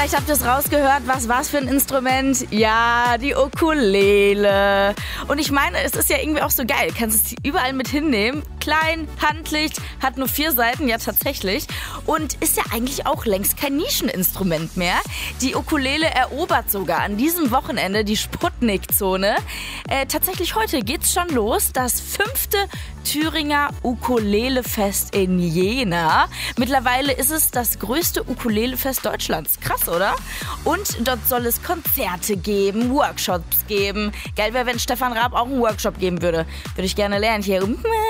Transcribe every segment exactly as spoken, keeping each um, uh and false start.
Vielleicht habt ihr es rausgehört. Was war's für ein Instrument? Ja, die Ukulele. Und ich meine, es ist ja irgendwie auch so geil. Kannst es überall mit hinnehmen. Klein, handlich, hat nur vier Seiten, ja tatsächlich. Und ist ja eigentlich auch längst kein Nischeninstrument mehr. Die Ukulele erobert sogar an diesem Wochenende die Sputnik-Zone. Äh, tatsächlich heute geht's schon los. Das fünfte Thüringer Ukulelefest in Jena. Mittlerweile ist es das größte Ukulelefest Deutschlands. Krass, oder? Und dort soll es Konzerte geben, Workshops geben. Geil wäre, wenn Stefan Raab auch einen Workshop geben würde. Würde ich gerne lernen hier.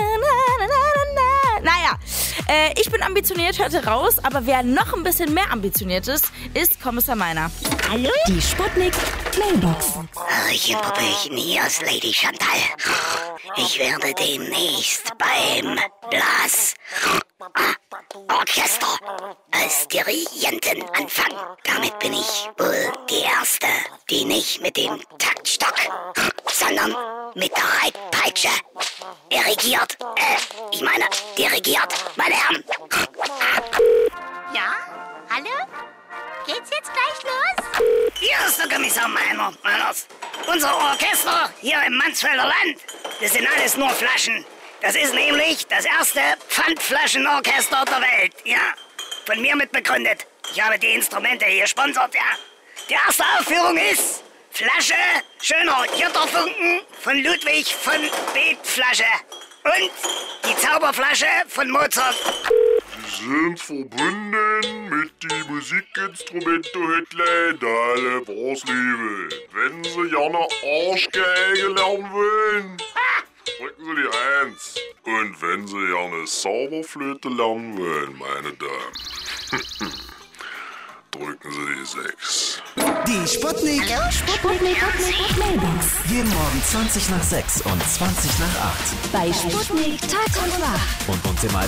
Naja, äh, ich bin ambitioniert, hörte raus, aber wer noch ein bisschen mehr ambitioniert ist, ist Kommissar Meiner. Hallo? Die Sputnik Mailbox. Hallöchen, Puppelchen, hier ist Lady Chantal. Ich werde demnächst beim Blas Orchester als Dirigentin anfangen. Damit bin ich wohl die Erste, die nicht mit dem Taktstock, sondern mit der Reitpeitsche dirigiert. Äh, ich meine, dirigiert, meine Herren. Ja? Hallo? Geht's jetzt gleich los? Hier ist der Kommissar Meiner, Meiners. Unser Orchester hier im Mansfelder Land, das sind alles nur Flaschen. Das ist nämlich das erste Pfandflaschenorchester der Welt, ja. Von mir mitbegründet. Ich habe die Instrumente hier gesponsert, ja. Die erste Aufführung ist Flasche, schöner Jotterfunken von Ludwig von Beetflasche. Und die Zauberflasche von Mozart. Sie sind verbunden mit die Musikinstrumente Deine Brustliebe. Wenn Sie gerne Arschgeige lernen wollen, drücken Sie die Eins. Und wenn Sie gerne Zauberflöte lernen wollen, meine Damen, drücken Sie die Sechs. Die Sputnik. Hallo? Sputnik Mailbox. Jeden Morgen zwanzig nach sechs und zwanzig nach acht. Bei Sputnik Tag und Wach. Und uns im